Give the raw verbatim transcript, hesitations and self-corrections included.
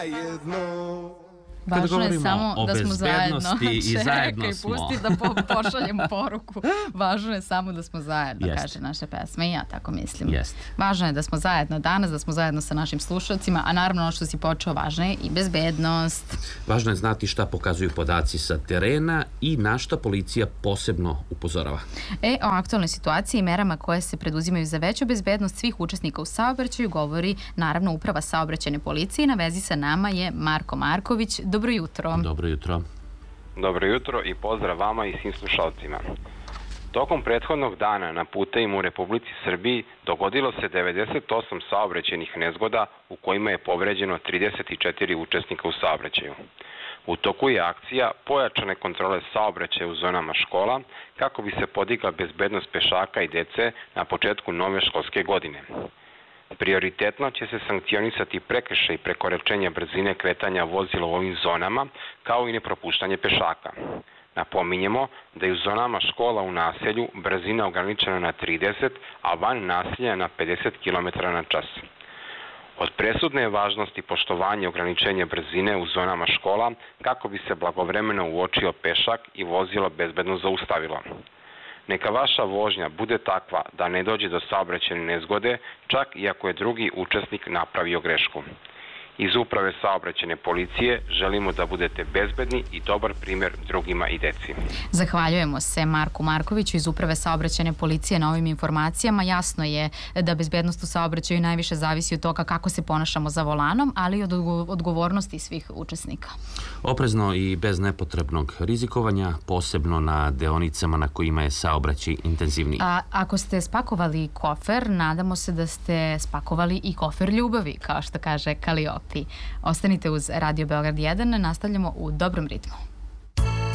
Važno je samo da smo zajedno. I zajedno Čekaj, smo. pusti da po pošaljemo poruku. Važno je samo da smo zajedno, Jest. kaže naša pesma. I ja tako mislim. Jest. Važno je da smo zajedno danas, da smo zajedno sa našim slušalcima, a naravno ono što si počeo, važno je i bezbednost. Važno je znati šta pokazuju podaci sa terena i na šta policija posebno upozorava. E, o aktualnoj situaciji i merama koje se preduzimaju za veću bezbednost svih učesnika u saobraćaju govori naravno Uprava saobraćajne policije. Na vezi sa nama je Marko Marković. Dobro jutro. Dobro jutro. Dobro jutro i pozdrav vama i svim slušalcima. Tokom prethodnog dana na putevima u Republici Srbiji dogodilo se devedeset osam saobraćajnih nezgoda u kojima je povređeno trideset četiri učesnika u saobraćaju. U toku je akcija pojačane kontrole saobraćaja u zonama škola kako bi se podigla bezbednost pešaka i dece na početku nove školske godine. Prioritetno će se sankcionisati prekršaj prekoračenja brzine kretanja vozila u ovim zonama, kao i nepropuštanje pešaka. Napominjemo da je u zonama škola u naselju brzina ograničena na trideset, a van naselja na pedeset kilometara na čas. Od presudne je važnosti poštovanje ograničenja brzine u zonama škola kako bi se blagovremeno uočio pešak i vozilo bezbedno zaustavilo. Neka vaša vožnja bude takva da ne dođe do saobraćajne nezgode, čak i ako je drugi učesnik napravio grešku. Iz Uprave saobraćajne policije želimo da budete bezbedni i dobar primjer drugima i deci. Zahvaljujemo se Marku Markoviću iz Uprave saobraćajne policije na ovim informacijama. Jasno je da bezbednost u saobraćaju najviše zavisi od toga kako se ponašamo za volanom, ali i od odgovornosti svih učesnika. Oprezno i bez nepotrebnog rizikovanja, posebno na deonicama na kojima je saobraćaj intenzivniji. A ako ste spakovali kofer, nadamo se da ste spakovali i kofer ljubavi, kao što kaže Kaliopi. Ostanite uz Radio Beograd jedan, nastavljamo u dobrom ritmu.